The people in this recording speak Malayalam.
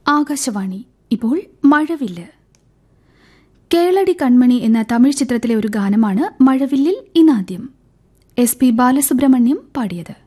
ആകാശവാണി. ഇപ്പോൾ മഴവില്ല്. കേളടി കൺമണി എന്ന തമിഴ് ചിത്രത്തിലെ ഒരു ഗാനമാണ് മഴവില്ലിൽ ഇന്നാദ്യം. SP ബാലസുബ്രഹ്മണ്യം പാടിയത്.